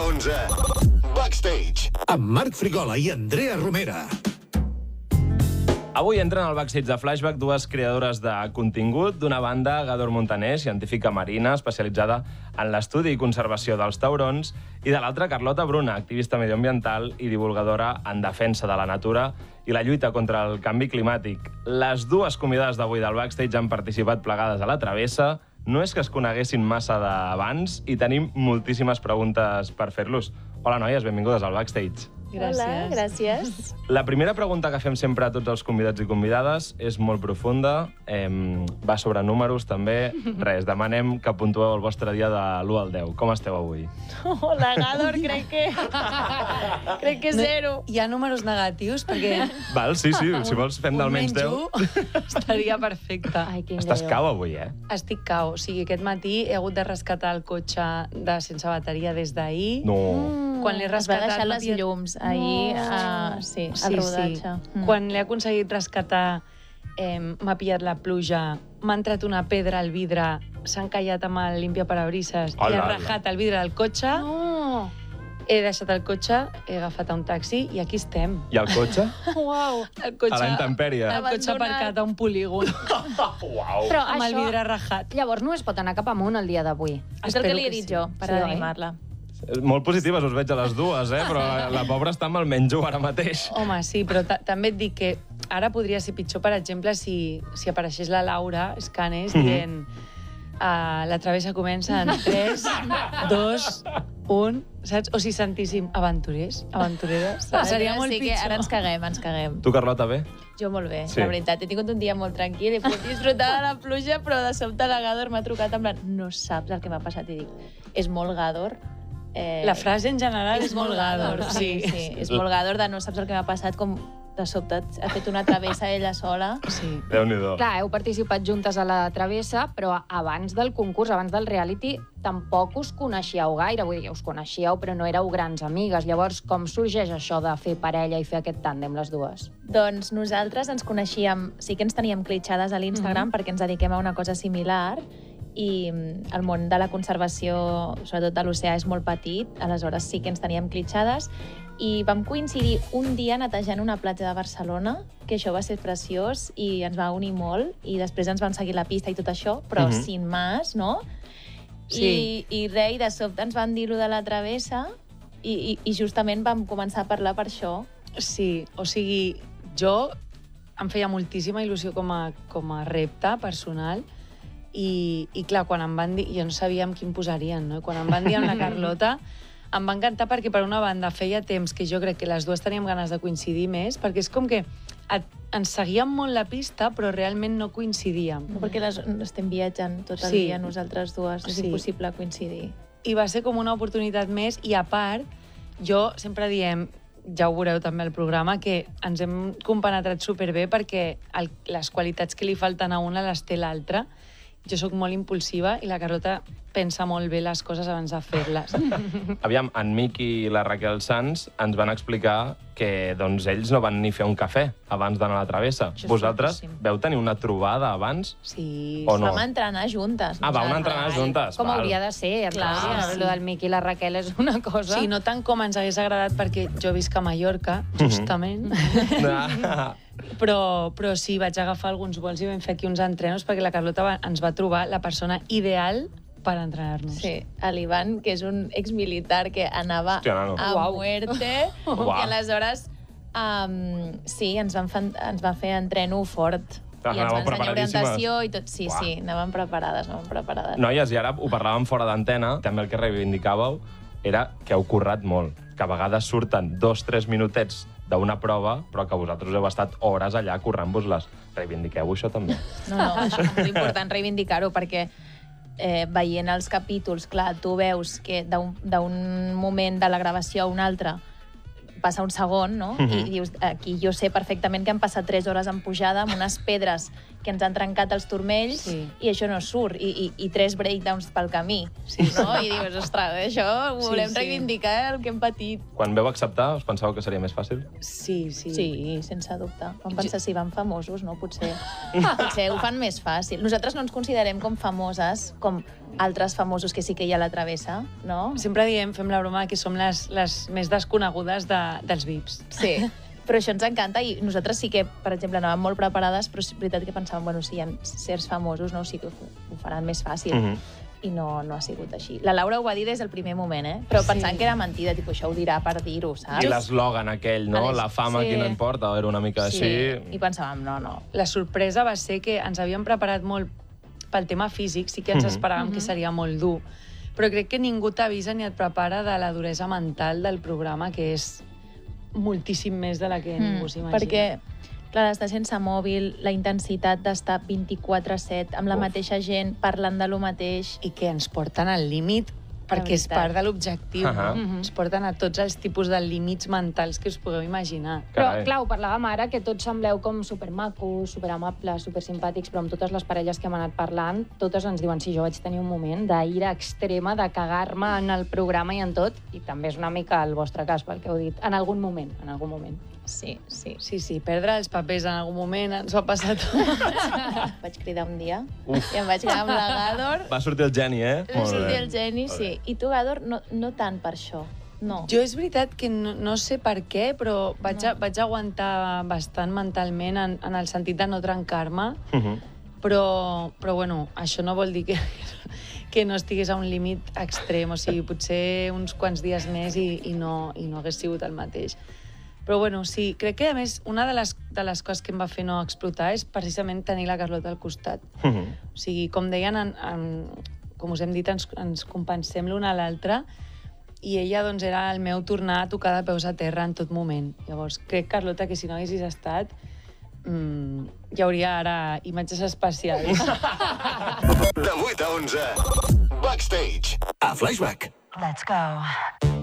11. Backstage. Amb Marc Frigola i Andrea Romera. Avui entren al Backstage de Flashback dues creadores de contingut. D'una banda, Gádor Montaner, científica marina especialitzada en l'estudi i conservació dels taurons, i de l'altra, Carlota Bruna, activista medioambiental i divulgadora en defensa de la natura i la lluita contra el canvi climàtic. Les dues convidades d'avui del Backstage han participat plegades a la travessa. No és que es coneguessin massa d'abans i tenim moltíssimes preguntes per fer-los. Hola, noies, benvingudes al Backstage. Gràcies. Hola, gràcies. La primera pregunta que fem sempre a tots els convidats i convidades és molt profunda, va sobre números també. Res, demanem que puntueu el vostre dia de l'1 al 10. Com esteu avui? Hola, Gádor, crec que 0. Hi ha números negatius, perquè... Val, sí, si vols fem d'almenys 10. Estaria perfecte. Ai, quin Estàs greu. cau avui, eh? Estic cau. O sigui, aquest matí he hagut de rescatar el cotxe sense bateria des d'ahir. No. Quan l'he Es va rescatat... deixar no les havia- llums ahir, sí, al rodatge. Quan l'he aconseguit rescatar, m'ha pillat la pluja, m'ha entrat una pedra al vidre, s'ha encallat amb el limpiaparabrises i Hola, he hola. rajat el vidre del cotxe, No! he deixat el cotxe, he agafat un taxi i aquí estem. I el cotxe? Uau! El cotxe, A la intempèrie. el cotxe Abandonat. aparcat a un polígon, Uau. Però amb el això, vidre rajat. llavors no es pot anar cap amunt el dia d'avui. És el que Espero li he que dit sí. jo, per Sí, oi? animar-la. Molt positives us veig a les dues, però la pobra està amb el menjo ara mateix. Home, sí, però també et dic que ara podria ser pitjor, per exemple, si apareixés la Laura Escanes dient la travessa comença en 3, 2, 1, saps? O si sentíssim aventureres. Seria molt sí que pitjor. ara ens caguem. Tu, Carlota, bé? Jo molt bé, Sí. la veritat. He tingut un dia molt tranquil, he pogut disfrutar de la pluja, però de sobte la Gádor m'ha trucat en plan, no saps el que m'ha passat. I dic, és molt Gádor. La frase en general és molt Gádor, sí. Sí, és molt Gádor de no saps el que m'ha passat, com de sobte ha fet una travessa ella sola. Sí. Déu-n'hi-do. Clar, heu participat juntes a la travessa, però abans del concurs, abans del reality, tampoc us coneixíeu gaire. Vull dir, us coneixíeu, però no éreu grans amigues. Llavors, com sorgeix això de fer parella i fer aquest tàndem, les dues? Doncs nosaltres ens coneixíem, sí que ens teníem clitxades a l'Instagram perquè ens dediquem a una cosa similar i el món de la conservació, sobretot de l'oceà, és molt petit, aleshores sí que ens teníem clitxades i vam coincidir un dia netejant una platja de Barcelona, que això va ser preciós i ens va unir molt i després ens van seguir la pista i tot això, però sin más, no? Sí. I res, i de sobte ens van dir-ho de la travessa i justament vam començar a parlar per això. Sí, o sigui, jo em feia moltíssima il·lusió com a repte personal i clar, quan em van dir... Jo no sabia amb quin posarien, no? I quan em van dir amb la Carlota, em va encantar perquè, per una banda, feia temps que jo crec que les dues teníem ganes de coincidir més, perquè és com que ens seguíem molt la pista, però realment no coincidíem. No, perquè estem viatjant tot el Sí. dia nosaltres dues, és Sí. impossible coincidir. I va ser com una oportunitat més, i a part, jo sempre diem, ja ho veureu també al programa, que ens hem compenetrat superbé perquè les qualitats que li falten a una les té l'altra. Jo sóc molt impulsiva i la Carlota pensa molt bé les coses abans de fer-les. Aviam, en Miqui i la Raquel Sanz ens van explicar que doncs, ells no van ni fer un cafè abans d'anar a la travessa. Això és Vosaltres fortíssim. veu tenir una trobada abans? Sí. O no? Vam entrenar juntes. Ah, vau nosaltres. entrenar juntes. Com val. hauria de ser, Clar, clar. sí. Lo del Miqui i la Raquel és una cosa... Sí, no tant com ens hagués agradat perquè jo visc a Mallorca, justament. Ah, Però sí, vaig agafar alguns vols i vam fer aquí uns entrenos perquè la Carlota ens va trobar la persona ideal per entrenar-nos. Sí, l'Ivan, que és un exmilitar que anava Hòstia, nano. a Uau. muerte, Uau. i aleshores sí, ens va fer entreno fort. I ens va Anàveu ensenyar preparadíssimes. orientació i tot. Sí, Uau. sí, anàvem preparades. Noies, i ara ho parlàvem fora d'antena, també el que reivindicàveu era que heu currat molt, que a vegades surten 2-3 minutets d'una prova, però que vosaltres heu estat hores allà currant-vos-les. Reivindiqueu això també. No, això és molt important reivindicar-ho, perquè veient els capítols, clar, tu veus que d'un moment de la gravació a un altre passa un segon, no? I dius, aquí jo sé perfectament que han passat 3 hores en pujada amb unes pedres que ens han trencat els turmells Sí. i això no surt, i 3 breakdowns pel camí, no? I dius, ostres, això ho volem Sí. reivindicar, el que hem patit. Quan veu acceptar, us pensàveu que seria més fàcil? Sí. Sí, sense dubte. Vam pensar, si van famosos, no? Potser ho fan més fàcil. Nosaltres no ens considerem com famoses, com altres famosos que sí que hi ha a la travessa, no? Sempre diem, fem la broma, que som les més desconegudes dels VIPs. Sí. Però això ens encanta i nosaltres sí que, per exemple, anàvem molt preparades, però és veritat que pensàvem, bueno, si hi ha certs famosos, no? Sí que ho faran més fàcil. I no ha sigut així. La Laura ho va dir des del primer moment, però pensant que era mentida, tipus, això ho dirà per dir-ho, saps? I l'eslògan aquell, no? La fama qui no importa, era una mica així. I pensàvem, no. La sorpresa va ser que ens havíem preparat molt pel tema físic, sí que ens esperàvem que seria molt dur, però crec que ningú t'avisa ni et prepara de la duresa mental del programa, que és moltíssim més de la que ningú s'imagina. Perquè, clar, estar sense mòbil, la intensitat d'estar 24/7 amb la mateixa gent, parlant de lo mateix... I que ens porten al límit, perquè és part de l'objectiu. Ens porten a tots els tipus de límits mentals que us pugueu imaginar. Però, clar, ho parlàvem ara, que tots sembleu com supermacos, superamables, supersimpàtics, però amb totes les parelles que hem anat parlant, totes ens diuen, sí, jo vaig tenir un moment d'ira extrema, de cagar-me en el programa i en tot, i també és una mica el vostre cas, pel que heu dit, en algun moment. Sí. Sí, Perdre els papers en algun moment ens ho ha passat tot. Vaig cridar un dia i em vaig quedar amb la Gàdor. Va sortir el geni, Va sortir el geni, sí. I tu, Gàdor, no tant per això. No. Jo és veritat que no sé per què, però vaig aguantar bastant mentalment en el sentit de no trencar-me, però bueno, això no vol dir que no estigués a un límit extrem, o sigui, potser uns quants dies més i no hagués sigut el mateix. Però bueno, sí, crec que a més una de les coses que em va fer no explotar és precisament tenir la Carlota al costat. O sigui, com deien, com us hem dit, ens compensem l'una a l'altra, i ella doncs era el meu tornar a tocar de peus a terra en tot moment. Llavors, crec, Carlota, que si no haguessis estat, hi hauria ara imatges especials. De 8 a 11. Backstage. A Flashback. Let's go.